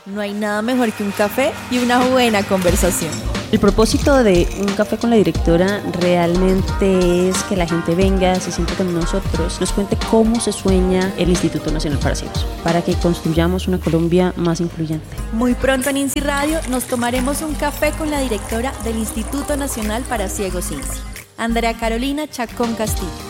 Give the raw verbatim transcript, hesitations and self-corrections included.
No hay nada mejor que un café y una buena conversación. El propósito de Un Café con la Directora realmente es que la gente venga, se siente con nosotros, nos cuente cómo se sueña el Instituto Nacional para Ciegos, para que construyamos una Colombia más incluyente. Muy pronto en INSI Radio nos tomaremos un café con la directora del Instituto Nacional para Ciegos INSI, Andrea Carolina Chacón Castillo.